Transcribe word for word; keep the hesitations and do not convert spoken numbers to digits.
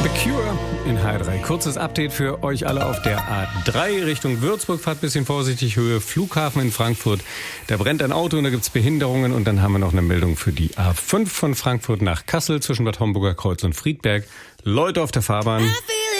The Cure in H drei. Kurzes Update für euch alle auf der A drei Richtung Würzburg. Fahrt ein bisschen vorsichtig, Höhe Flughafen in Frankfurt. Da brennt ein Auto und da gibt's Behinderungen. Und dann haben wir noch eine Meldung für die A fünf von Frankfurt nach Kassel zwischen Bad Homburger Kreuz und Friedberg. Leute auf der Fahrbahn.